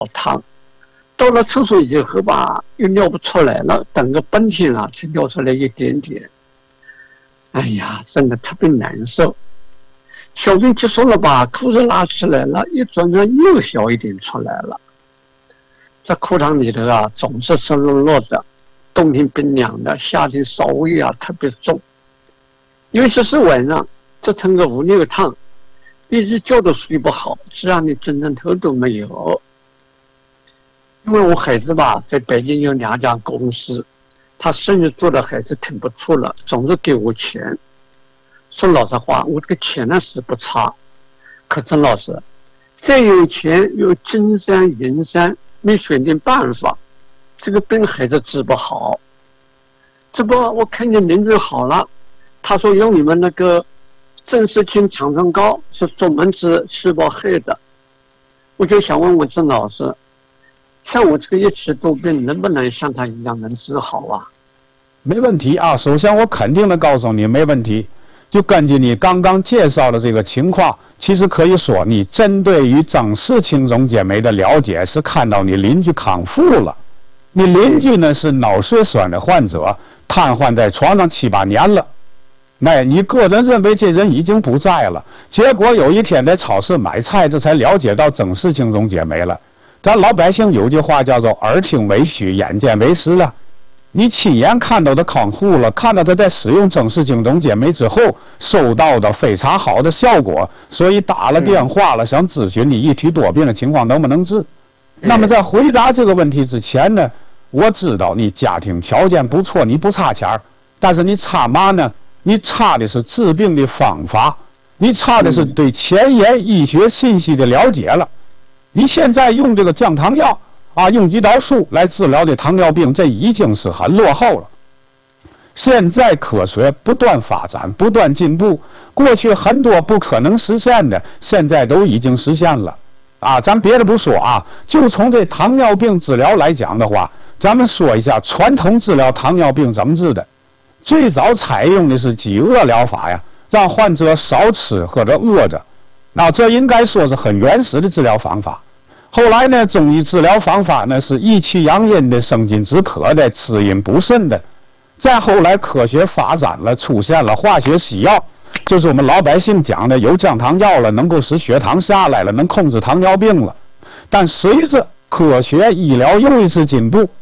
汤。到了厕所以后吧，又尿不出来了，等个半天啊，才尿出来一点点。哎呀，真的特别难受。小便结束了吧，裤子拉起来了，一转转又小一点出来了。这裤裆里头啊，总是湿漉漉的，冬天冰凉的，夏天稍微啊特别重。尤其是晚上，这成个无尿烫，一觉都睡不好，这样的枕头都没有。因为我孩子吧，在北京有2家公司，他生意做的孩子挺不错了，总是给我钱。说老实话，我这个钱呢是不差，可曾老师，再有钱有金山银山，没选点办法，这个病还是治不好。这不，我看见邻居好了，他说用你们那个正式清长春膏是专门治细胞害的，我就想问问郑老师，像我这个一起多病，能不能像他一样能治好啊？ 没问题啊，首先我肯定的告诉你没问题。就根据你刚刚介绍的这个情况，其实可以说你针对于郑氏青种解酶的了解是看到你邻居康复了。你邻居呢是脑血栓的患者，瘫痪在床上7、8年了。那你个人认为这人已经不在了，结果有一天在超市买菜，这才了解到郑氏青种解酶了。咱老百姓有句话叫做耳听为虚，眼见为实了。你亲眼看到他康复了，看到他在使用郑氏青种解酶之后收到的非常好的效果，所以打了电话了，想咨询你一体多病的情况能不能治。那么在回答这个问题之前呢，我知道你家庭条件不错，你不差钱儿，但是你差嘛呢？你差的是治病的方法，你差的是对前沿医学信息的了解了。你现在用这个降糖药啊，用胰岛素来治疗的糖尿病，这已经是很落后了。现在科学不断发展，不断进步，过去很多不可能实现的，现在都已经实现了。啊，咱别的不说啊，就从这糖尿病治疗来讲的话，咱们说一下传统治疗糖尿病怎么治的。最早采用的是饥饿疗法呀，让患者少吃或者饿着。那这应该说是很原始的治疗方法。后来呢，中医治疗方法呢是益气养阴的、生津止渴的、滋阴补肾的。再后来科学发展了，出现了化学西药，就是我们老百姓讲的有降糖药了，能够使血糖下来了，能控制糖尿病了。但随着科学医疗又一次进步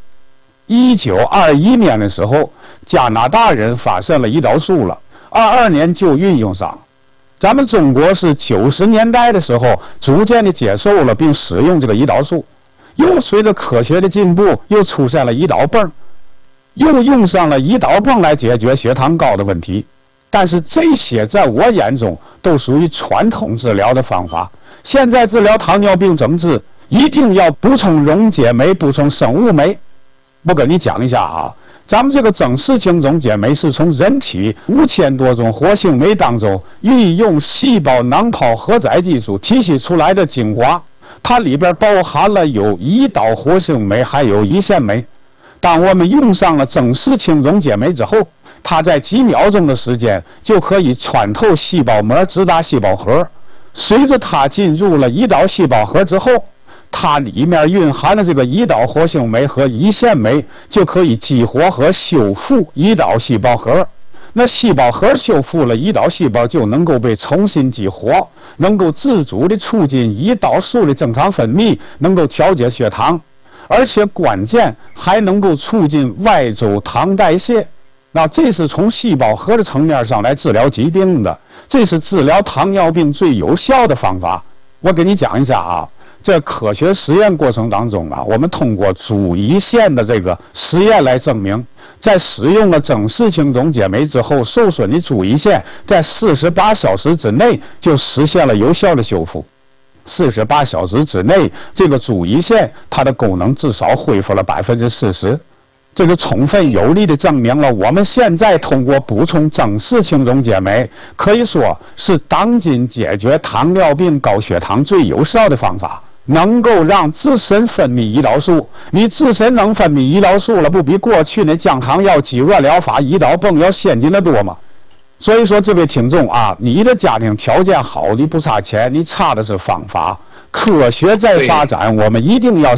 ，1921年的时候，加拿大人发现了胰岛素了，22年就运用上。咱们中国是90年代的时候逐渐的接受了并使用这个胰岛素，又随着科学的进步，又出现了胰岛泵，又用上了胰岛泵来解决血糖高的问题。但是这些在我眼中都属于传统治疗的方法。现在治疗糖尿病怎么治？一定要补充溶解酶，补充生物酶。我跟你讲一下啊，咱们这个郑氏青种解酶是从人体5000多种活性酶当中运用细胞囊泡荷载技术提取出来的精华，它里边包含了有胰岛活性酶，还有胰腺酶。当我们用上了郑氏青种解酶之后，它在几秒钟的时间就可以穿透细胞膜，直达细胞核。随着它进入了胰岛细胞核之后，它里面蕴含的这个胰岛活性酶和胰腺酶就可以激活和修复胰岛细胞核。那细胞核修复了，胰岛细胞就能够被重新激活，能够自主的促进胰岛素的正常分泌，能够调节血糖，而且关键还能够促进外周糖代谢。那这是从细胞核的层面上来治疗疾病的，这是治疗糖尿病最有效的方法。我给你讲一下啊，在科学实验过程当中啊，我们通过主胰腺的这个实验来证明，在使用了郑氏青种解酶之后，受损的主胰腺在48小时之内就实现了有效的修复。48小时之内，这个主胰腺它的功能至少恢复了40%。这就充分有力地证明了我们现在通过补充郑氏青种解酶，可以说是当今解决糖尿病高血糖最有效的方法，能够让自身分泌胰岛素。你自身能分泌胰岛素了，不比过去那降糖药、饥饿疗法、胰岛泵要先进得多吗？所以说，这位听众啊，你的家庭条件好，你不差钱，你差的是方法。 科学在发展，我们一定要